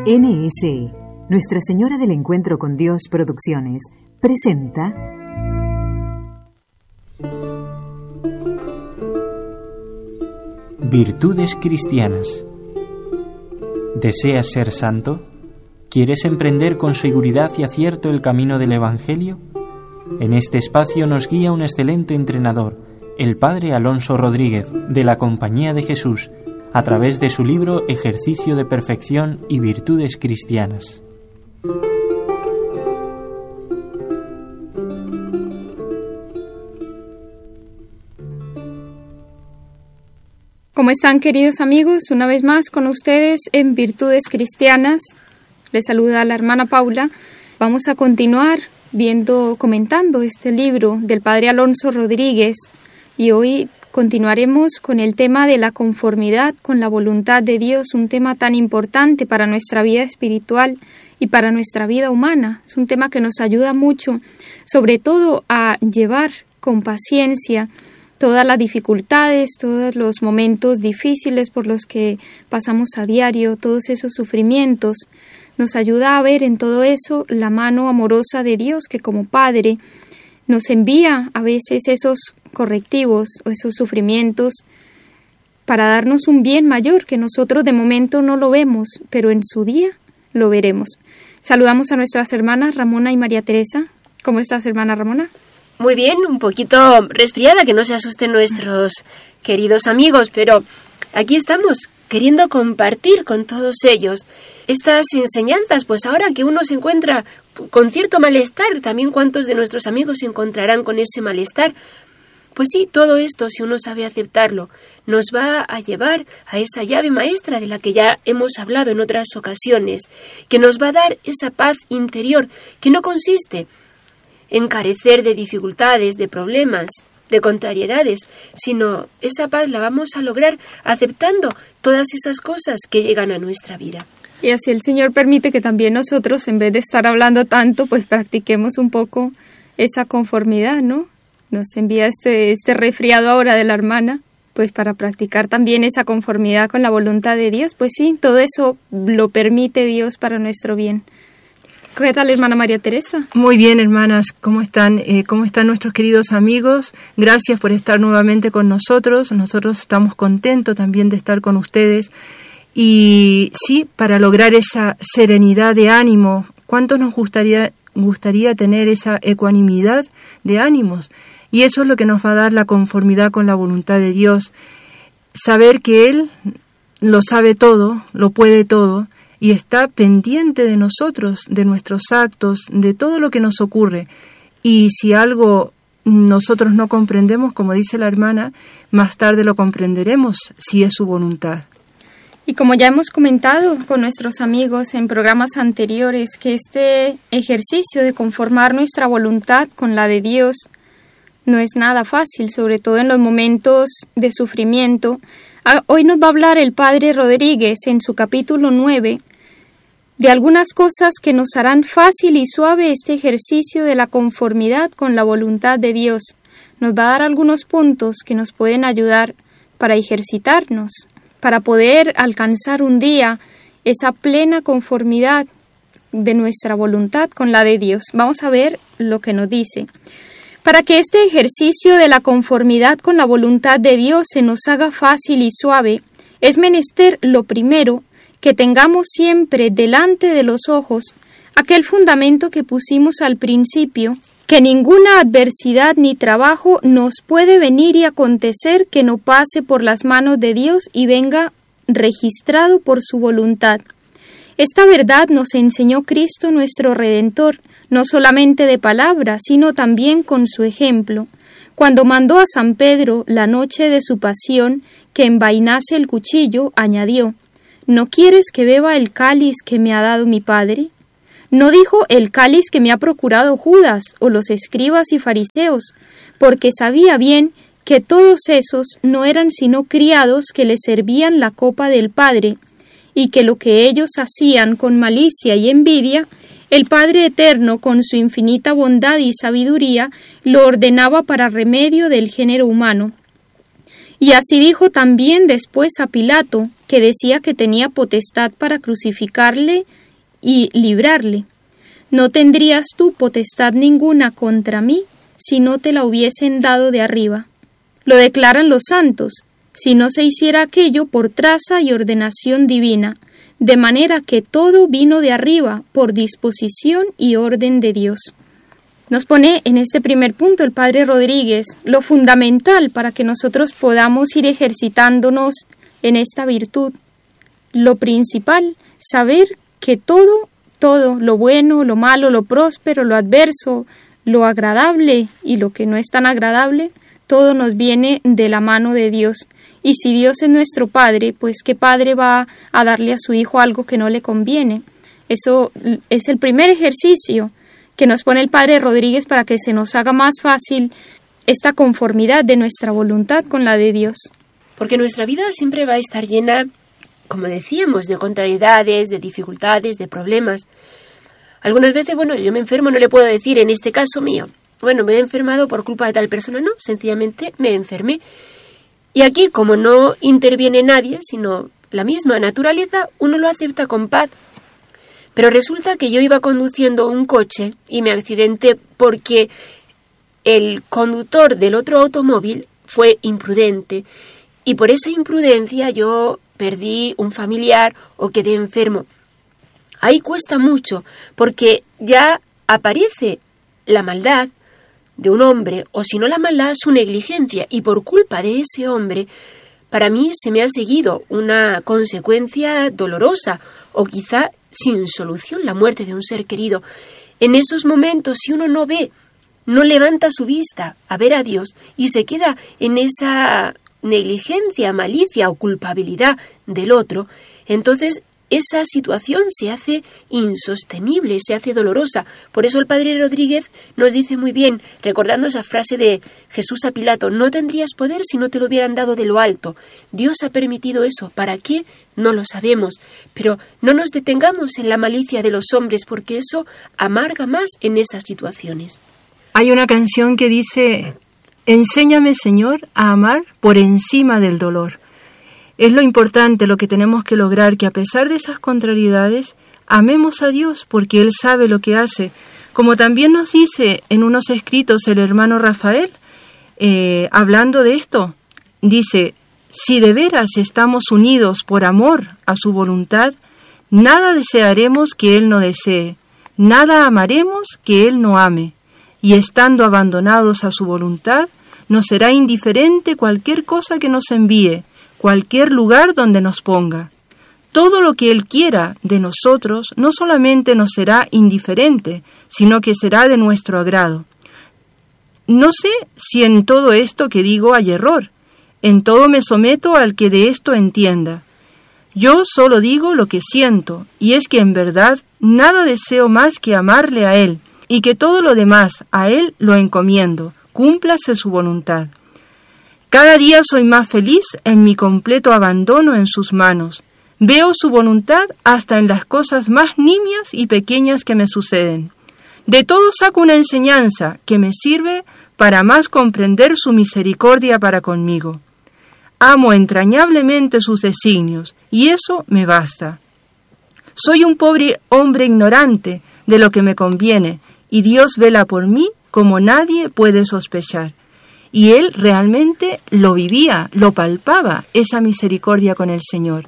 NSE, Nuestra Señora del Encuentro con Dios Producciones, presenta Virtudes cristianas. ¿Deseas ser santo? ¿Quieres emprender con seguridad y acierto el camino del Evangelio? En este espacio nos guía un excelente entrenador, el Padre Alonso Rodríguez, de la Compañía de Jesús, a través de su libro Ejercicio de Perfección y Virtudes Cristianas. ¿Cómo están, queridos amigos? Una vez más con ustedes en Virtudes Cristianas. Les saluda la hermana Paula. Vamos a continuar comentando este libro del Padre Alonso Rodríguez, y hoy continuaremos con el tema de la conformidad con la voluntad de Dios, un tema tan importante para nuestra vida espiritual y para nuestra vida humana. Es un tema que nos ayuda mucho, sobre todo a llevar con paciencia todas las dificultades, todos los momentos difíciles por los que pasamos a diario, todos esos sufrimientos. Nos ayuda a ver en todo eso la mano amorosa de Dios, que como Padre nos envía a veces esos correctivos o esos sufrimientos para darnos un bien mayor que nosotros de momento no lo vemos, pero en su día lo veremos. Saludamos a nuestras hermanas Ramona y María Teresa. ¿Cómo estás, hermana Ramona? Muy bien, un poquito resfriada, que no se asusten nuestros queridos amigos, pero aquí estamos, queriendo compartir con todos ellos estas enseñanzas, pues ahora que uno se encuentra con cierto malestar, también cuántos de nuestros amigos se encontrarán con ese malestar. Pues sí, todo esto, si uno sabe aceptarlo, nos va a llevar a esa llave maestra de la que ya hemos hablado en otras ocasiones, que nos va a dar esa paz interior, que no consiste en carecer de dificultades, de problemas, de contrariedades, sino esa paz la vamos a lograr aceptando todas esas cosas que llegan a nuestra vida. Y así el Señor permite que también nosotros, en vez de estar hablando tanto, pues practiquemos un poco esa conformidad, ¿no? Nos envía este resfriado ahora de la hermana, pues para practicar también esa conformidad con la voluntad de Dios. Pues sí, todo eso lo permite Dios para nuestro bien. ¿Qué tal, hermana María Teresa? Muy bien, hermanas. ¿Cómo están? ¿Cómo están nuestros queridos amigos? Gracias por estar nuevamente con nosotros. Nosotros estamos contentos también de estar con ustedes. Y sí, para lograr esa serenidad de ánimo, ¿cuánto nos gustaría tener esa ecuanimidad de ánimos? Y eso es lo que nos va a dar la conformidad con la voluntad de Dios. Saber que Él lo sabe todo, lo puede todo, y está pendiente de nosotros, de nuestros actos, de todo lo que nos ocurre. Y si algo nosotros no comprendemos, como dice la hermana, más tarde lo comprenderemos si es su voluntad. Y como ya hemos comentado con nuestros amigos en programas anteriores, que este ejercicio de conformar nuestra voluntad con la de Dios no es nada fácil, sobre todo en los momentos de sufrimiento. Hoy nos va a hablar el Padre Rodríguez en su capítulo 9 de algunas cosas que nos harán fácil y suave este ejercicio de la conformidad con la voluntad de Dios. Nos va a dar algunos puntos que nos pueden ayudar para ejercitarnos, para poder alcanzar un día esa plena conformidad de nuestra voluntad con la de Dios. Vamos a ver lo que nos dice. Para que este ejercicio de la conformidad con la voluntad de Dios se nos haga fácil y suave, es menester lo primero que tengamos siempre delante de los ojos aquel fundamento que pusimos al principio, que ninguna adversidad ni trabajo nos puede venir y acontecer que no pase por las manos de Dios y venga registrado por su voluntad. Esta verdad nos enseñó Cristo nuestro Redentor, no solamente de palabra, sino también con su ejemplo, cuando mandó a San Pedro, la noche de su pasión, que envainase el cuchillo, añadió: ¿No quieres que beba el cáliz que me ha dado mi Padre? No dijo el cáliz que me ha procurado Judas o los escribas y fariseos, porque sabía bien que todos esos no eran sino criados que le servían la copa del Padre, y que lo que ellos hacían con malicia y envidia, el Padre Eterno, con su infinita bondad y sabiduría, lo ordenaba para remedio del género humano. Y así dijo también después a Pilato, que decía que tenía potestad para crucificarle y librarle. No tendrías tú potestad ninguna contra mí si no te la hubiesen dado de arriba. Lo declaran los santos, si no se hiciera aquello por traza y ordenación divina, de manera que todo vino de arriba por disposición y orden de Dios. Nos pone en este primer punto el Padre Rodríguez lo fundamental para que nosotros podamos ir ejercitándonos en esta virtud. Lo principal, saber que todo, lo bueno, lo malo, lo próspero, lo adverso, lo agradable y lo que no es tan agradable, todo nos viene de la mano de Dios. Y si Dios es nuestro Padre, pues ¿qué padre va a darle a su hijo algo que no le conviene? Eso es el primer ejercicio que nos pone el Padre Rodríguez para que se nos haga más fácil esta conformidad de nuestra voluntad con la de Dios. Porque nuestra vida siempre va a estar llena, como decíamos, de contrariedades, de dificultades, de problemas. Algunas veces, yo me enfermo, no le puedo decir, en este caso mío, me he enfermado por culpa de tal persona, no, sencillamente me enfermé. Y aquí, como no interviene nadie, sino la misma naturaleza, uno lo acepta con paz. Pero resulta que yo iba conduciendo un coche y me accidenté porque el conductor del otro automóvil fue imprudente y por esa imprudencia yo perdí un familiar o quedé enfermo. Ahí cuesta mucho porque ya aparece la maldad de un hombre o si no la maldad su negligencia y por culpa de ese hombre para mí se me ha seguido una consecuencia dolorosa o quizá sin solución, la muerte de un ser querido. En esos momentos, si uno no ve, no levanta su vista a ver a Dios y se queda en esa negligencia, malicia o culpabilidad del otro, entonces esa situación se hace insostenible, se hace dolorosa. Por eso el Padre Rodríguez nos dice muy bien, recordando esa frase de Jesús a Pilato, no tendrías poder si no te lo hubieran dado de lo alto. Dios ha permitido eso. ¿Para qué? No lo sabemos. Pero no nos detengamos en la malicia de los hombres porque eso amarga más en esas situaciones. Hay una canción que dice, enséñame, Señor, a amar por encima del dolor. Es lo importante, lo que tenemos que lograr, que a pesar de esas contrariedades, amemos a Dios porque Él sabe lo que hace. Como también nos dice en unos escritos el hermano Rafael, hablando de esto, dice, si de veras estamos unidos por amor a su voluntad, nada desearemos que Él no desee, nada amaremos que Él no ame, y estando abandonados a su voluntad, nos será indiferente cualquier cosa que nos envíe, cualquier lugar donde nos ponga. Todo lo que Él quiera de nosotros no solamente nos será indiferente, sino que será de nuestro agrado. No sé si en todo esto que digo hay error. En todo me someto al que de esto entienda. Yo solo digo lo que siento, y es que en verdad nada deseo más que amarle a Él, y que todo lo demás a Él lo encomiendo, cúmplase su voluntad. Cada día soy más feliz en mi completo abandono en sus manos. Veo su voluntad hasta en las cosas más nimias y pequeñas que me suceden. De todo saco una enseñanza que me sirve para más comprender su misericordia para conmigo. Amo entrañablemente sus designios, y eso me basta. Soy un pobre hombre ignorante de lo que me conviene, y Dios vela por mí como nadie puede sospechar. Y él realmente lo vivía, lo palpaba, esa misericordia con el Señor.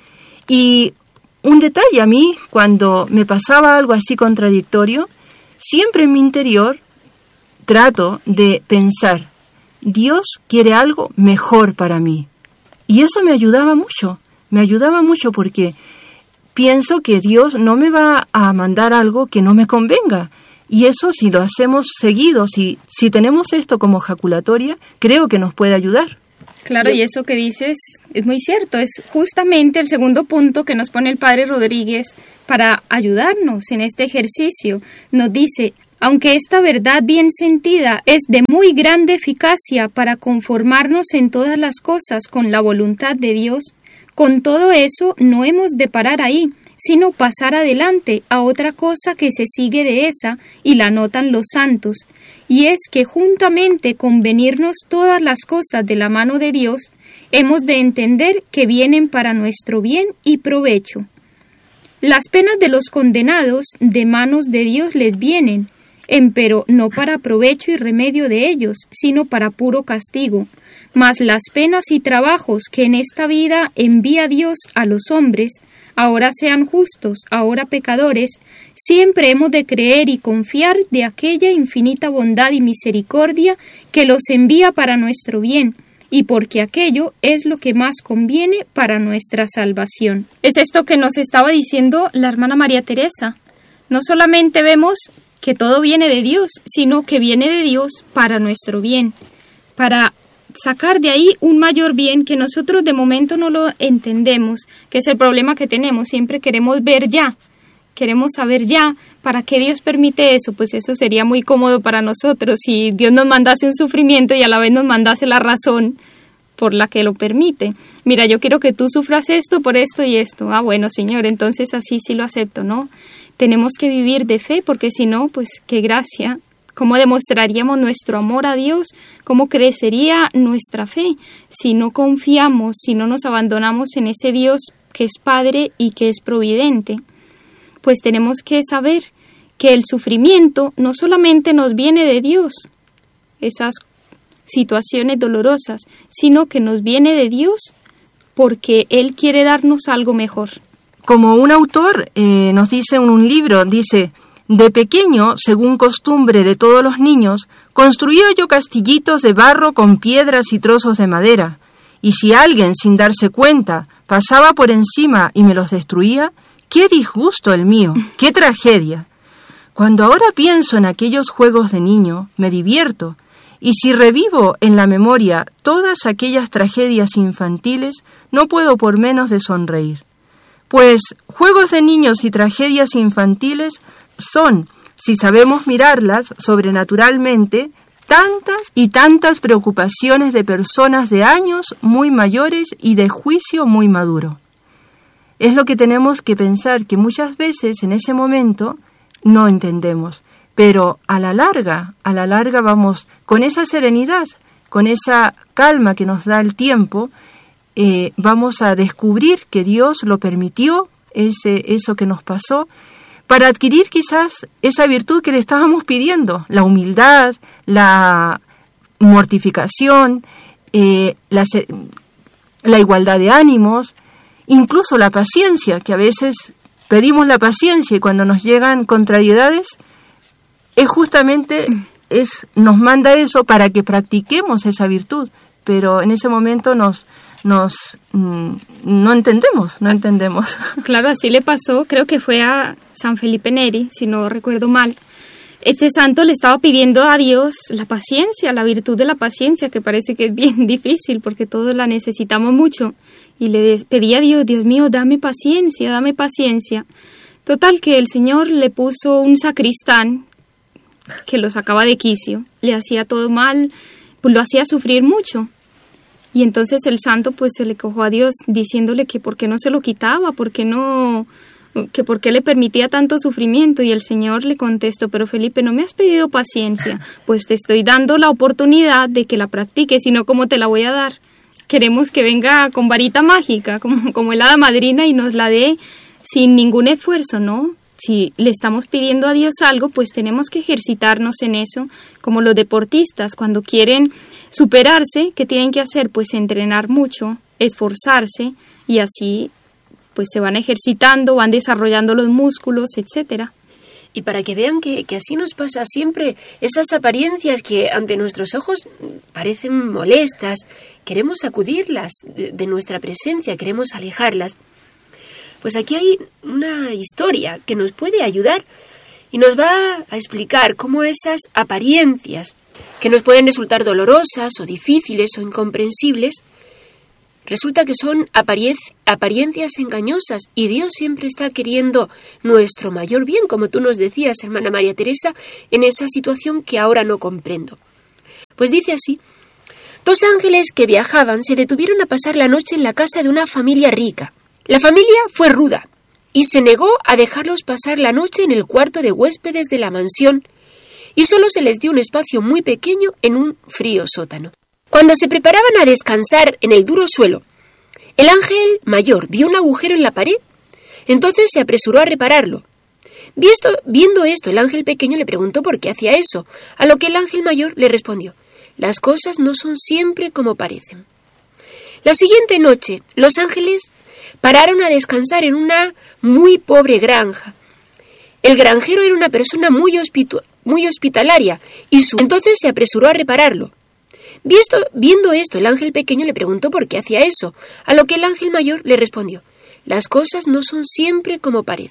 Y un detalle a mí, cuando me pasaba algo así contradictorio, siempre en mi interior trato de pensar, Dios quiere algo mejor para mí. Y eso me ayudaba mucho porque pienso que Dios no me va a mandar algo que no me convenga. Y eso, si lo hacemos seguido, si tenemos esto como jaculatoria, creo que nos puede ayudar. Claro, y eso que dices es muy cierto. Es justamente el segundo punto que nos pone el Padre Rodríguez para ayudarnos en este ejercicio. Nos dice, aunque esta verdad bien sentida es de muy grande eficacia para conformarnos en todas las cosas con la voluntad de Dios, con todo eso no hemos de parar ahí, sino pasar adelante a otra cosa que se sigue de esa y la notan los santos, y es que juntamente con venirnos todas las cosas de la mano de Dios, hemos de entender que vienen para nuestro bien y provecho. Las penas de los condenados de manos de Dios les vienen, empero no para provecho y remedio de ellos, sino para puro castigo. Mas las penas y trabajos que en esta vida envía Dios a los hombres, ahora sean justos, ahora pecadores, siempre hemos de creer y confiar de aquella infinita bondad y misericordia que los envía para nuestro bien, y porque aquello es lo que más conviene para nuestra salvación. Es esto que nos estaba diciendo la hermana María Teresa. No solamente vemos que todo viene de Dios, sino que viene de Dios para nuestro bien, para sacar de ahí un mayor bien que nosotros de momento no lo entendemos, que es el problema que tenemos. Siempre queremos ver ya, queremos saber ya. ¿Para qué Dios permite eso? Pues eso sería muy cómodo para nosotros si Dios nos mandase un sufrimiento y a la vez nos mandase la razón por la que lo permite. Mira, yo quiero que tú sufras esto por esto y esto. Ah, bueno, Señor, entonces así sí lo acepto, ¿no? Tenemos que vivir de fe, porque si no, pues qué gracia. ¿Cómo demostraríamos nuestro amor a Dios? ¿Cómo crecería nuestra fe si no confiamos, si no nos abandonamos en ese Dios que es Padre y que es providente? Pues tenemos que saber que el sufrimiento no solamente nos viene de Dios, esas situaciones dolorosas, sino que nos viene de Dios porque Él quiere darnos algo mejor. Como un autor nos dice en un libro, dice: de pequeño, según costumbre de todos los niños, construía yo castillitos de barro con piedras y trozos de madera, y si alguien, sin darse cuenta, pasaba por encima y me los destruía, ¡qué disgusto el mío! ¡Qué tragedia! Cuando ahora pienso en aquellos juegos de niño, me divierto, y si revivo en la memoria todas aquellas tragedias infantiles, no puedo por menos de sonreír. Pues juegos de niños y tragedias infantiles son, si sabemos mirarlas sobrenaturalmente, tantas y tantas preocupaciones de personas de años muy mayores y de juicio muy maduro. Es lo que tenemos que pensar, que muchas veces en ese momento no entendemos, pero a la larga vamos con esa serenidad, con esa calma que nos da el tiempo, vamos a descubrir que Dios lo permitió, eso que nos pasó, para adquirir quizás esa virtud que le estábamos pidiendo, la humildad, la mortificación, la igualdad de ánimos, incluso la paciencia, que a veces pedimos la paciencia y cuando nos llegan contrariedades, nos manda eso para que practiquemos esa virtud, pero en ese momento no entendemos. Claro, así le pasó, creo que fue a San Felipe Neri, si no recuerdo mal. Este santo le estaba pidiendo a Dios la paciencia, la virtud de la paciencia, que parece que es bien difícil porque todos la necesitamos mucho. Y le pedía a Dios, Dios mío, dame paciencia, dame paciencia. Total que el Señor le puso un sacristán que lo sacaba de quicio, le hacía todo mal, pues lo hacía sufrir mucho. Y entonces el santo pues se le quejó a Dios diciéndole que por qué no se lo quitaba, que por qué le permitía tanto sufrimiento. Y el Señor le contestó: pero Felipe, no me has pedido paciencia, pues te estoy dando la oportunidad de que la practiques, si no, ¿cómo te la voy a dar? Queremos que venga con varita mágica, como el hada madrina, y nos la dé sin ningún esfuerzo, ¿no? Si le estamos pidiendo a Dios algo, pues tenemos que ejercitarnos en eso, como los deportistas, cuando quieren superarse, ¿qué tienen que hacer? Pues entrenar mucho, esforzarse, y así pues se van ejercitando, van desarrollando los músculos, etcétera. Y para que vean que así nos pasa siempre, esas apariencias que ante nuestros ojos parecen molestas, queremos sacudirlas de nuestra presencia, queremos alejarlas. Pues aquí hay una historia que nos puede ayudar y nos va a explicar cómo esas apariencias, que nos pueden resultar dolorosas o difíciles o incomprensibles, resulta que son apariencias engañosas, y Dios siempre está queriendo nuestro mayor bien, como tú nos decías, hermana María Teresa, en esa situación que ahora no comprendo. Pues dice así: 2 ángeles que viajaban se detuvieron a pasar la noche en la casa de una familia rica. La familia fue ruda y se negó a dejarlos pasar la noche en el cuarto de huéspedes de la mansión, y solo se les dio un espacio muy pequeño en un frío sótano. Cuando se preparaban a descansar en el duro suelo, el ángel mayor vio un agujero en la pared. Entonces se apresuró a repararlo. Viendo esto, el ángel pequeño le preguntó por qué hacía eso, a lo que el ángel mayor le respondió: las cosas no son siempre como parecen. La siguiente noche, los ángeles pararon a descansar en una muy pobre granja. El granjero era una persona muy hospitalaria y entonces se apresuró a repararlo. Viendo esto, el ángel pequeño le preguntó por qué hacía eso, a lo que el ángel mayor le respondió: las cosas no son siempre como parecen.